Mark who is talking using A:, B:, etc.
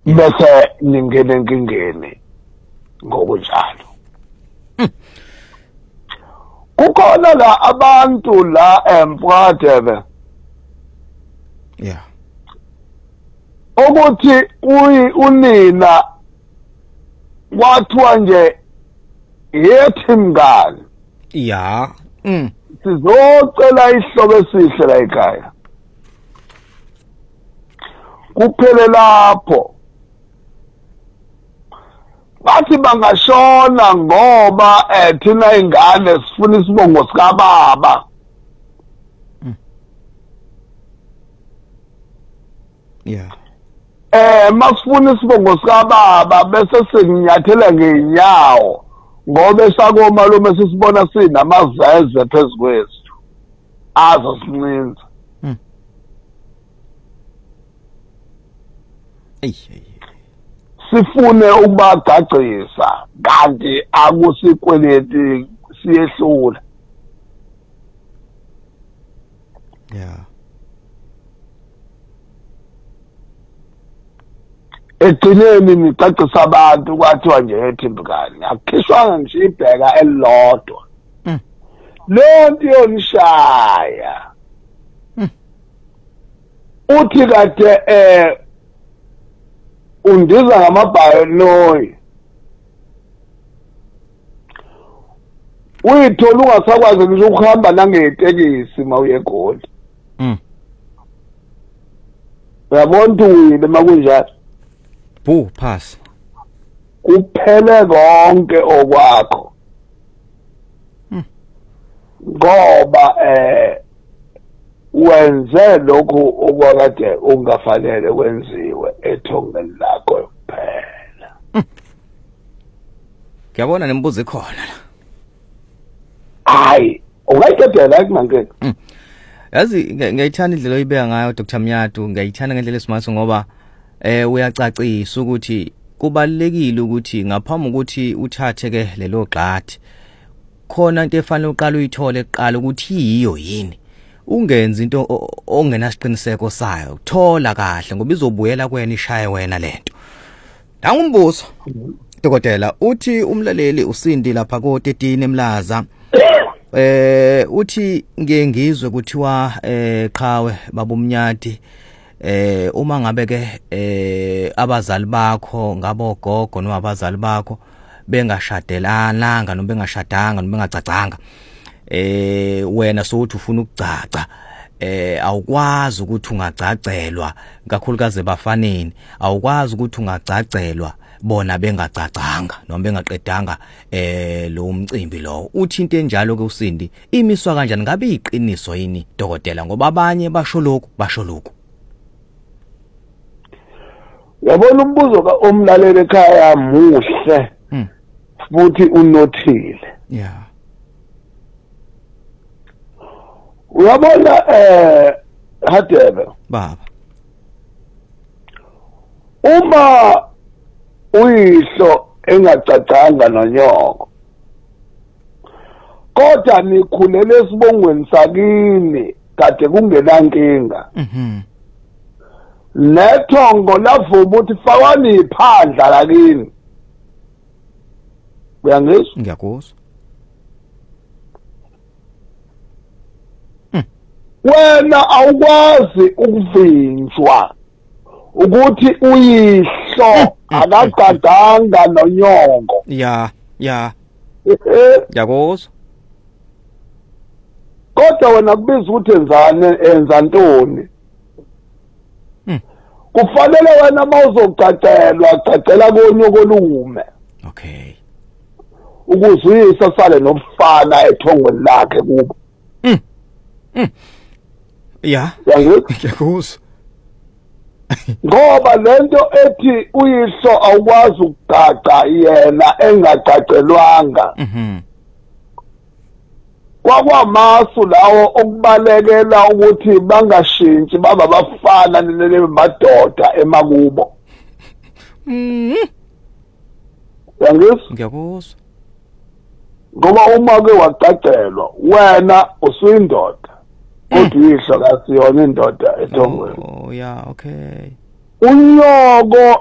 A: bese ningene enkingeni ngokunjalo. Kukhona la abantu la emphakathebe ukuthi unina kwathiwa nje yethi mngani sizocela ihlobo esihle la ekhaya kuphele lapho bathi bangashona ngoba thina ingane sifuna isibongo sika baba. Masifuna isibongo sika baba bese sinyathela ngeenyawo ngoba sakomalume sisibona sinamazeze phezukwethu azo sincinza. Sifune ukubagagcisa kanti akusikweleti siyehlula. Egcineni nicacisa abantu kwathiwa nje ethimbukani akukhishwanga nje ibheka elilodwa lento yonishaya uthi kade undiza ngamabhayoloyi uyithola ungasakwazi nje ukuhamba nangetekisi mawuye eGoli. Uyabona uyile makunjalo
B: pass
A: kuphele konke okwakho ngoba wenze lokhu okwakade ungafanele wenziwe ethongeni lakho kuphela.
B: Ngiyabona nembuzo ikhona la.
A: Hayi ungayithetela kumankeke.
B: Yazi ngiyayithanda indlela oyibeka ngayo Dr. Mnyatu, ngiyayithanda ngendlela esimase ngoba uyacacisa ukuthi kubalekile ukuthi ngaphambi ukuthi uthathe ke lelo gxathi khona into efanele uqala uyithole eqala ukuthi yiyo yini. Ungenza into ongenasiqiniseko sayo thola kahle ngoba izobuyela kwena ishaye wena lento. Nangumbuzo dokotela uthi umlaleli uSindi lapha ko13 eMlaza uthi ngiyengizwe kuthiwa qhawe babumnyati uma ngabe ke abazali bakho ngabo gogo nobazali bakho bengashadelananga noma bengashadanga noma bengacacanga wena sokuthi ufuna ukucaca awukwazi ukuthi ungacacelwa kakhulukazi bafaneni awukwazi ukuthi ungacacelwa bona bengacacanga noma bengaqedanga lo umcimbi lo uthi into enjalo ke uSindi imiswa kanjani ngabe iqiniso yini dokotela ngoba abanye basho lokhu.
A: Yabona umbuzo ka omlaleli ekhaya muhle futhi unothile. Uyabona Hadebe
B: baba
A: uma uyihlo engacacanga nonyoko kodwa nikhulele esibongweni sakini kade kungenankinga lethongo lavuma ukuthi fawani iphandla lakini. Uyangizwa?
B: Ngiyakuzwa.
A: Wena awukwazi ukuvinjwa ukuthi uyihlo akagadanga nonyongo.
B: Ngiyakuzwa.
A: Kodwa wena kubiza ukuthi enza ntoni? Kufanele wena mawuzocacelwa cacela konyoko lume.
B: Okay.
A: Ukuzwisa sale nobufana ethongweni lakhe kubo.
B: Ngiyakuzwa.
A: Ngoba lento ethi uyihlo awukwazi ukugaca yena engacacelwanga. Kwakwamasu lawo okubalekela ukuthi bangashintshi baba bafana nemadoda emakubo.
B: Ngiyakuzwa.
A: Ngoba uma ke wacacelwa wena usuyindoda kodwa uyihlo kasiyona indoda ethongweni.
B: Okay.
A: Unyoko